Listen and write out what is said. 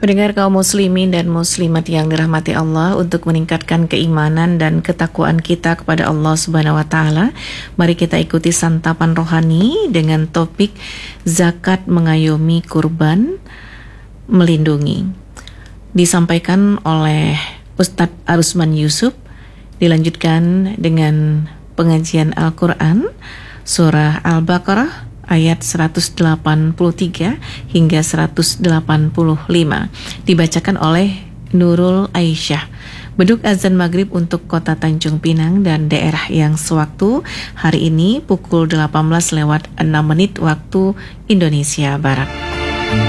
Pendengar kaum muslimin dan muslimat yang dirahmati Allah, untuk meningkatkan keimanan dan ketakwaan kita kepada Allah Subhanahu wa taala, mari kita ikuti santapan rohani dengan topik zakat mengayomi kurban melindungi. Disampaikan oleh Ustadz Arusman Yusuf, dilanjutkan dengan pengajian Al-Quran surah Al-Baqarah ayat 183 hingga 185, dibacakan oleh Nurul Aisyah. Beduk azan maghrib untuk kota Tanjung Pinang dan daerah yang sewaktu hari ini pukul 18:06 waktu Indonesia Barat.